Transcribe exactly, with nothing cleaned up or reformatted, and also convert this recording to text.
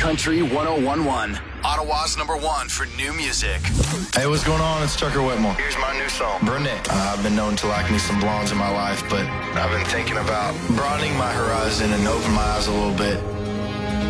Country one oh one point one. Ottawa's number one for new music. Hey, what's going on? It's Tucker Whitmore. Here's my new song, Brunette. Uh, I've been known to like me some blondes in my life, but I've been thinking about broadening my horizon and opening my eyes a little bit.